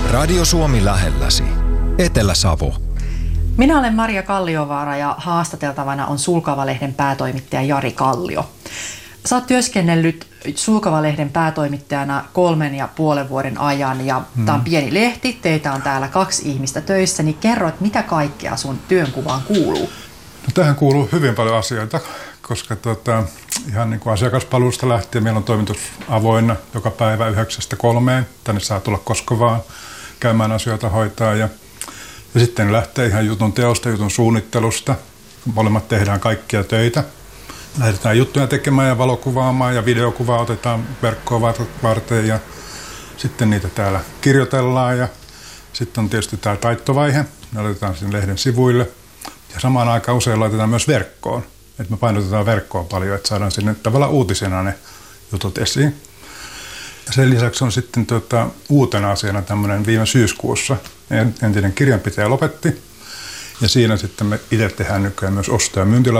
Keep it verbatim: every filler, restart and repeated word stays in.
Radio Suomi lähelläsi. Etelä-Savo. Minä olen Maria Kalliovaara ja haastateltavana on Sulkava-lehden päätoimittaja Jari Kallio. Sä oot työskennellyt Sulkava-lehden päätoimittajana kolmen ja puolen vuoden ajan ja hmm. tämä on pieni lehti, teitä on täällä kaksi ihmistä töissä, niin kerro, että mitä kaikkea sun työnkuvaan kuuluu? No, tähän kuuluu hyvin paljon asioita, koska tuota, ihan niin kuin asiakaspalvelusta lähtien meillä on toimitus avoinna joka päivä yhdeksästä kolmeen. Tänne saa tulla koska vaan käymään asioita hoitaa ja, ja sitten lähtee ihan jutun teosta, jutun suunnittelusta. Molemmat tehdään kaikkia töitä. Lähdetään juttuja tekemään ja valokuvaamaan ja videokuvaa otetaan verkkoa varten ja sitten niitä täällä kirjoitellaan ja sitten on tietysti tämä taittovaihe. Ne laitetaan sinne lehden sivuille ja samaan aikaan usein laitetaan myös verkkoon. Että me painotetaan verkkoon paljon, että saadaan sinne tavallaan uutisena ne jutut esiin. Ja sen lisäksi on sitten tuota, uutena asiana tämmöinen viime syyskuussa entinen kirjanpitäjä lopetti. Ja siinä sitten me itse tehdään nykyään myös osto- ja myyntilaskelmat.